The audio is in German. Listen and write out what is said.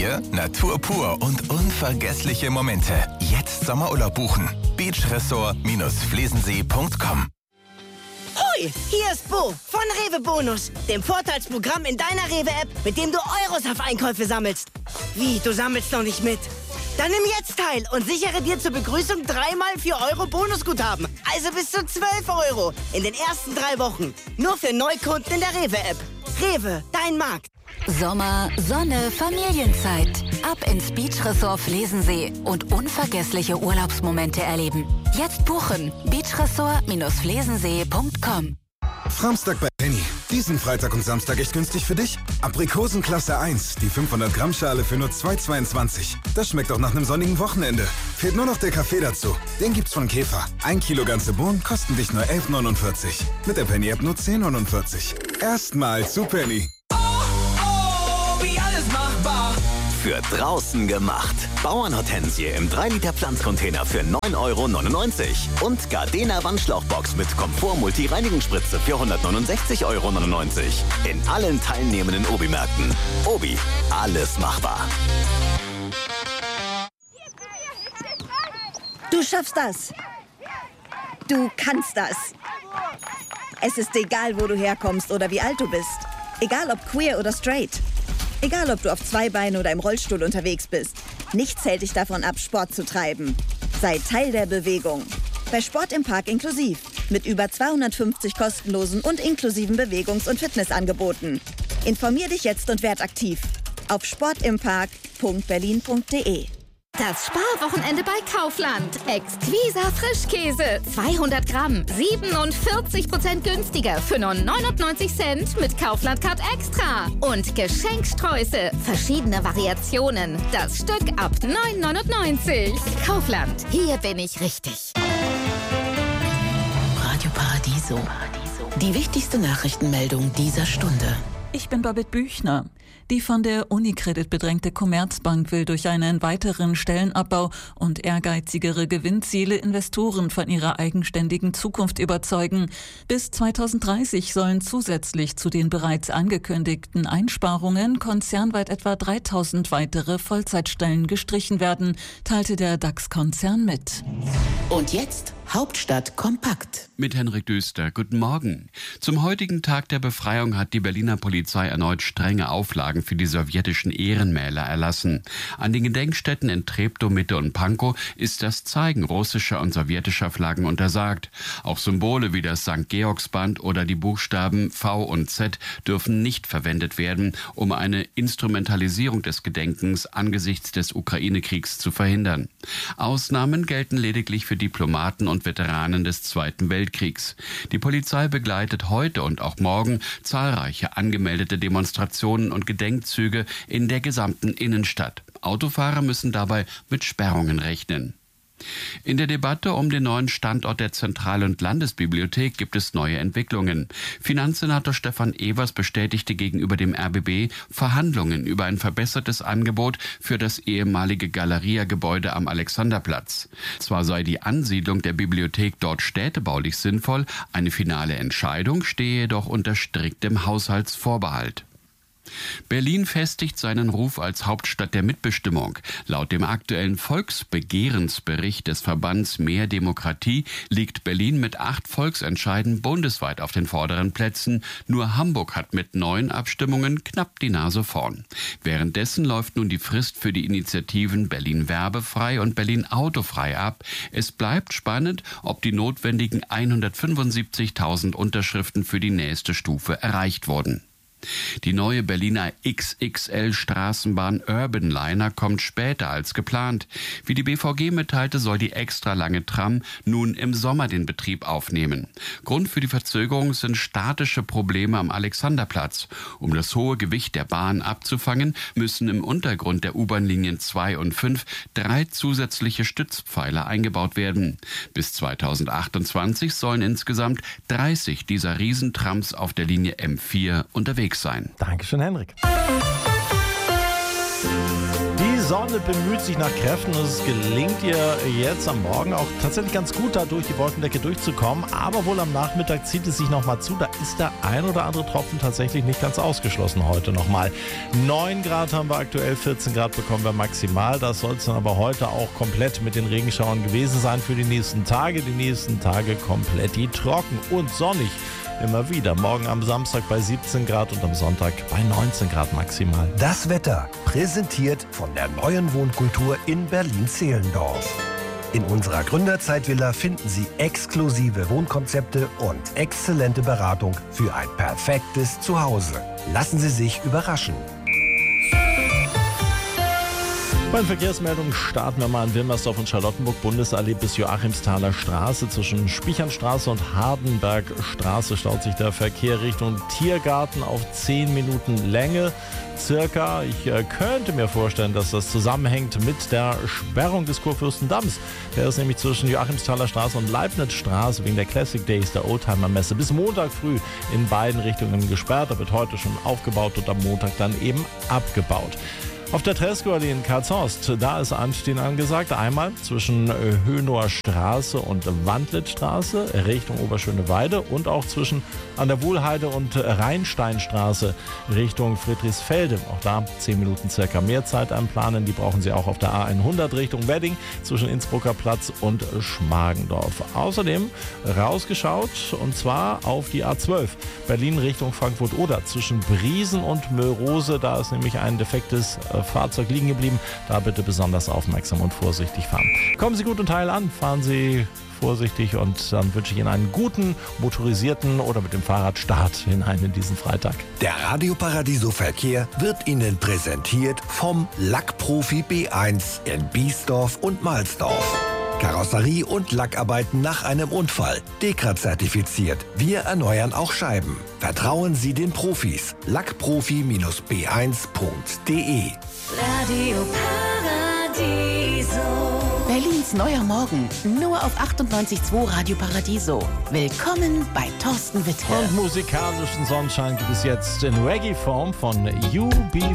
Wir, Natur pur und unvergessliche Momente. Jetzt Sommerurlaub buchen. Beachresort-flesensee.com. Hoi, hier ist Bo von Rewe Bonus, dem Vorteilsprogramm in deiner Rewe-App, mit dem du Euros auf Einkäufe sammelst. Wie, du sammelst noch nicht mit? Dann nimm jetzt teil und sichere dir zur Begrüßung 3x 4 Euro Bonusguthaben. Also bis zu 12 Euro in den ersten 3 Wochen. Nur für Neukunden in der Rewe-App. Rewe, dein Markt. Sommer, Sonne, Familienzeit. Ab ins Beachresort Flesensee und unvergessliche Urlaubsmomente erleben. Jetzt buchen. Beachresort-flesensee.com. Framstag bei Penny. Diesen Freitag und Samstag echt günstig für dich. Aprikosen Klasse 1, die 500 Gramm Schale für nur 2,22. Das schmeckt auch nach einem sonnigen Wochenende. Fehlt nur noch der Kaffee dazu. Den gibt's von Käfer. 1 Kilo ganze Bohnen kosten dich nur 11,49. Mit der Penny App nur 10,49. Erstmals zu Penny. Wie alles machbar. Für draußen gemacht. Bauernhortensie im 3-Liter Pflanzcontainer für 9,99 € und Gardena Wandschlauchbox mit Komfort-Multi-Reinigungsspritze für 169,99 € in allen teilnehmenden Obi-Märkten. Obi, alles machbar. Du schaffst das. Du kannst das. Es ist egal, wo du herkommst oder wie alt du bist. Egal ob queer oder straight. Egal, ob du auf 2 Beinen oder im Rollstuhl unterwegs bist. Nichts hält dich davon ab, Sport zu treiben. Sei Teil der Bewegung. Bei Sport im Park inklusiv. Mit über 250 kostenlosen und inklusiven Bewegungs- und Fitnessangeboten. Informier dich jetzt und werd aktiv. Auf sportimpark.berlin.de. Das Sparwochenende bei Kaufland. Exquisa Frischkäse. 200 Gramm. 47% günstiger für nur 99 Cent mit Kaufland Card Extra. Und Geschenksträuße. Verschiedene Variationen. Das Stück ab 9,99. Kaufland. Hier bin ich richtig. Radio Paradiso. Die wichtigste Nachrichtenmeldung dieser Stunde. Ich bin Babette Büchner. Die von der Unicredit bedrängte Commerzbank will durch einen weiteren Stellenabbau und ehrgeizigere Gewinnziele Investoren von ihrer eigenständigen Zukunft überzeugen. Bis 2030 sollen zusätzlich zu den bereits angekündigten Einsparungen konzernweit etwa 3000 weitere Vollzeitstellen gestrichen werden, teilte der DAX-Konzern mit. Und jetzt Hauptstadt kompakt. Mit Henrik Döster. Guten Morgen. Zum heutigen Tag der Befreiung hat die Berliner Polizei erneut strenge Auflagen für die sowjetischen Ehrenmäler erlassen. An den Gedenkstätten in Treptow, Mitte und Pankow ist das Zeigen russischer und sowjetischer Flaggen untersagt. Auch Symbole wie das St. Georgsband oder die Buchstaben V und Z dürfen nicht verwendet werden, um eine Instrumentalisierung des Gedenkens angesichts des Ukraine-Kriegs zu verhindern. Ausnahmen gelten lediglich für Diplomaten und Veteranen des Zweiten Weltkriegs. Die Polizei begleitet heute und auch morgen zahlreiche angemeldete Demonstrationen und Gedenkzüge in der gesamten Innenstadt. Autofahrer müssen dabei mit Sperrungen rechnen. In der Debatte um den neuen Standort der Zentral- und Landesbibliothek gibt es neue Entwicklungen. Finanzsenator Stefan Evers bestätigte gegenüber dem RBB Verhandlungen über ein verbessertes Angebot für das ehemalige Galeria-Gebäude am Alexanderplatz. Zwar sei die Ansiedlung der Bibliothek dort städtebaulich sinnvoll, eine finale Entscheidung stehe jedoch unter striktem Haushaltsvorbehalt. Berlin festigt seinen Ruf als Hauptstadt der Mitbestimmung. Laut dem aktuellen Volksbegehrensbericht des Verbands Mehr Demokratie liegt Berlin mit 8 Volksentscheiden bundesweit auf den vorderen Plätzen. Nur Hamburg hat mit 9 Abstimmungen knapp die Nase vorn. Währenddessen läuft nun die Frist für die Initiativen Berlin werbefrei und Berlin autofrei ab. Es bleibt spannend, ob die notwendigen 175.000 Unterschriften für die nächste Stufe erreicht wurden. Die neue Berliner XXL-Straßenbahn Urban Liner kommt später als geplant. Wie die BVG mitteilte, soll die extra lange Tram nun im Sommer den Betrieb aufnehmen. Grund für die Verzögerung sind statische Probleme am Alexanderplatz. Um das hohe Gewicht der Bahn abzufangen, müssen im Untergrund der U-Bahn-Linien 2 und 5 3 zusätzliche Stützpfeiler eingebaut werden. Bis 2028 sollen insgesamt 30 dieser Riesentrams auf der Linie M4 unterwegs sein. Dankeschön, Henrik. Die Sonne bemüht sich nach Kräften und es gelingt ihr jetzt am Morgen auch tatsächlich ganz gut, da durch die Wolkendecke durchzukommen. Aber wohl am Nachmittag zieht es sich nochmal zu. Da ist der ein oder andere Tropfen tatsächlich nicht ganz ausgeschlossen heute nochmal. 9 Grad haben wir aktuell, 14 Grad bekommen wir maximal. Das soll es dann aber heute auch komplett mit den Regenschauern gewesen sein für die nächsten Tage. Die nächsten Tage komplett trocken und sonnig. Immer wieder. Morgen am Samstag bei 17 Grad und am Sonntag bei 19 Grad maximal. Das Wetter präsentiert von der neuen Wohnkultur in Berlin-Zehlendorf. In unserer Gründerzeitvilla finden Sie exklusive Wohnkonzepte und exzellente Beratung für ein perfektes Zuhause. Lassen Sie sich überraschen. Bei den Verkehrsmeldungen starten wir mal in Wilmersdorf und Charlottenburg, Bundesallee bis Joachimsthaler Straße. Zwischen Spichernstraße und Hardenbergstraße staut sich der Verkehr Richtung Tiergarten auf 10 Minuten Länge circa. Ich könnte mir vorstellen, dass das zusammenhängt mit der Sperrung des Kurfürstendamms. Der ist nämlich zwischen Joachimsthaler Straße und Leibnizstraße wegen der Classic Days, der Oldtimer-Messe, bis Montag früh in beiden Richtungen gesperrt. Da wird heute schon aufgebaut und am Montag dann eben abgebaut. Auf der Tresco-Allee in Karlshorst, da ist Anstehen angesagt. Einmal zwischen Hönower Straße und Wandlitzstraße Richtung Oberschöneweide und auch zwischen an der Wuhlheide und Rheinsteinstraße Richtung Friedrichsfelde. Auch da 10 Minuten circa mehr Zeit einplanen. Die brauchen Sie auch auf der A100 Richtung Wedding zwischen Innsbrucker Platz und Schmargendorf. Außerdem rausgeschaut und zwar auf die A12 Berlin Richtung Frankfurt-Oder zwischen Briesen und Mörose. Da ist nämlich ein defektes Fahrzeug liegen geblieben. Da bitte besonders aufmerksam und vorsichtig fahren. Kommen Sie gut und heil an, fahren Sie vorsichtig und dann wünsche ich Ihnen einen guten, motorisierten oder mit dem Fahrradstart hinein in diesen Freitag. Der Radio Paradiso Verkehr wird Ihnen präsentiert vom Lackprofi B1 in Biesdorf und Mahlsdorf. Karosserie und Lackarbeiten nach einem Unfall. Dekra-zertifiziert. Wir erneuern auch Scheiben. Vertrauen Sie den Profis. Lackprofi-b1.de. Radio Paradiso. Berlins neuer Morgen. Nur auf 98.2 Radio Paradiso. Willkommen bei Thorsten Wittke. Und musikalischen Sonnenschein gibt es jetzt in Reggae-Form von UB40.